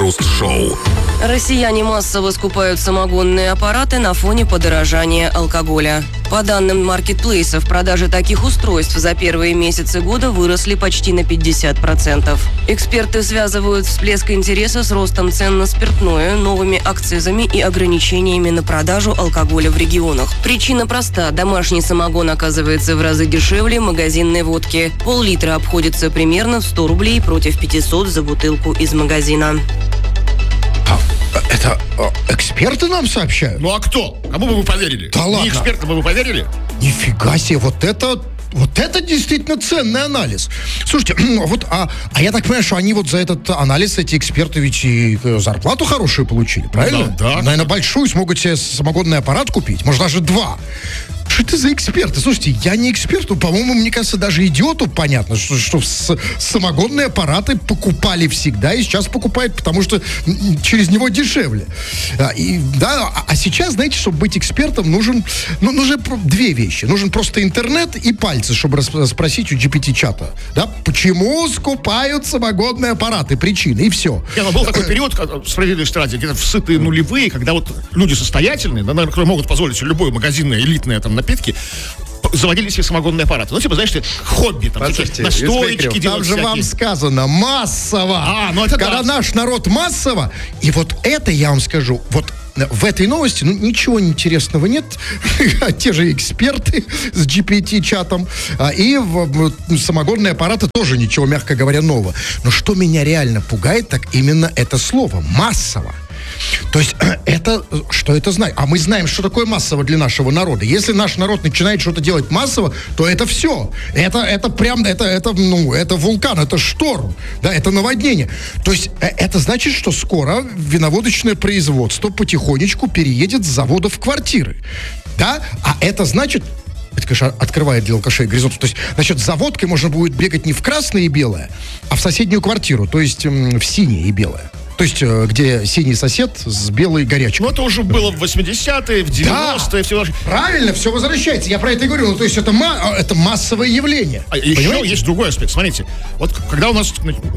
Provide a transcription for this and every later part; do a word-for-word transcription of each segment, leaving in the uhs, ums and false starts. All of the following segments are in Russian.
Крем-хруст-шоу. Россияне массово скупают самогонные аппараты на фоне подорожания алкоголя. По данным маркетплейсов, продажи таких устройств за первые месяцы года выросли почти на пятьдесят процентов. Эксперты связывают всплеск интереса с ростом цен на спиртное, новыми акцизами и ограничениями на продажу алкоголя в регионах. Причина проста. Домашний самогон оказывается в разы дешевле магазинной водки. Пол-литра обходится примерно в сто рублей против пятисот за бутылку из магазина. Это э, эксперты нам сообщают? Ну а кто? Кому бы вы поверили? Да ладно. Не экспертам бы вы поверили? Нифига себе, вот это... Вот это действительно ценный анализ. Слушайте, вот, а, а я так понимаю, что они вот за этот анализ, эти эксперты ведь и зарплату хорошую получили, правильно? Да, да. Наверное, большую, смогут себе самогонный аппарат купить, может, даже два. Что это за эксперты? Слушайте, я не эксперт, по-моему, мне кажется, даже идиоту понятно, что, что с, самогонные аппараты покупали всегда и сейчас покупают, потому что через него дешевле. А, и, да, а, а сейчас, знаете, чтобы быть экспертом, нужен, ну, нужны две вещи. Нужен просто интернет и пальцы, чтобы спросить у джи пи ти-чата, да, почему скупают самогонные аппараты, причины, и все. Не, ну, был такой период, справедливости ради, где-то в сытые нулевые, когда вот люди состоятельные, да, которые могут позволить себе любое магазинное, элитное там напитки, заводили себе самогонные аппараты. Ну, типа, знаешь, ты, хобби, там, такие настоечки делать. Там же всякие. вам сказано массово. А, ну это Когда да. наш народ массово, и вот это я вам скажу, вот в этой новости, ну, ничего интересного нет. Те же эксперты с джи пи ти-чатом. И в, в, самогонные аппараты тоже ничего, мягко говоря, нового. Но что меня реально пугает, так именно это слово. Массово. То есть это, что это значит? А мы знаем, что такое массово для нашего народа. Если наш народ начинает что-то делать массово, то это все. Это, это прям, это, это, ну, это вулкан, это шторм, да, это наводнение. То есть это значит, что скоро виноводочное производство потихонечку переедет с завода в квартиры. Да? А это значит... Это, конечно, открывает для алкашей горизонт. То есть, значит, за водкой можно будет бегать не в красное и белое, а в соседнюю квартиру, то есть в синее и белое. То есть, где синий сосед с белой горячкой. Ну, это уже было в восьмидесятые, в девяностые. Да, все... правильно, все возвращается. Я про это и говорю. Ну, то есть, это, ма- это массовое явление. А еще есть другой аспект. Смотрите, вот когда у нас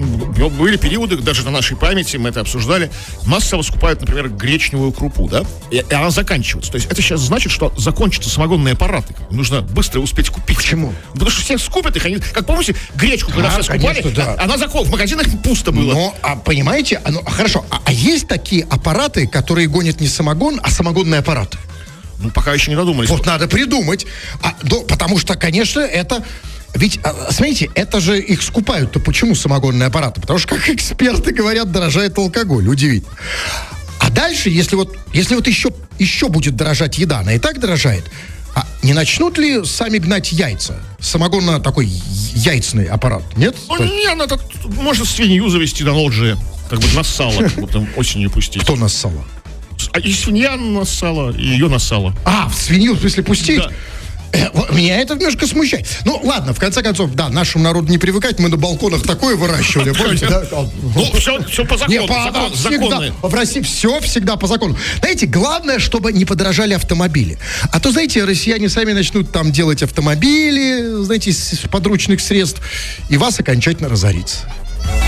были периоды, даже на нашей памяти, мы это обсуждали, массово скупают, например, гречневую крупу, да, и она заканчивается. То есть, это сейчас значит, что закончатся самогонные аппараты. Нужно быстро успеть купить. Почему? Потому что все скупят их. Они, как помните, гречку, когда а, все скупали, конечно, да. она закон, в магазинах пусто было. Но, а понимаете, оно, хорошо, а, а есть такие аппараты, которые гонят не самогон, а самогонные аппараты? Ну, пока еще не додумались. Вот надо придумать. А, до, потому что, конечно, это... Ведь, а, смотрите, это же их скупают-то почему самогонные аппараты? Потому что, как эксперты говорят, дорожает алкоголь. Удивительно. А дальше, если вот, если вот еще, еще будет дорожать еда, она и так дорожает, а не начнут ли сами гнать яйца? Самогонно такой яйцный аппарат, нет? Ну, То... не, надо, можно свинью завести на лоджии. Как бы нассало, как бы там осенью пустить. Кто нассало? А и свинья нассала, и ее нассала. А, в свинью, в смысле, пустить? Да. Э, меня это немножко смущает. Ну, ладно, в конце концов, да, нашему народу не привыкать, мы на балконах такое выращивали, помните, да? Ну, все, все по закону, Не, по, закон, всегда, законы. в России все всегда по закону. Знаете, главное, чтобы не подорожали автомобили. А то, знаете, россияне сами начнут там делать автомобили, знаете, из подручных средств, и вас окончательно разорится.